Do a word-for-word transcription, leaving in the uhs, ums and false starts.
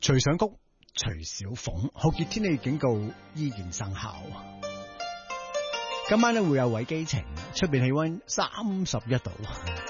徐上谷、徐小鳳，酷熱天氣警告依然生效。今晚咧會有位基情，出邊氣溫三十一度。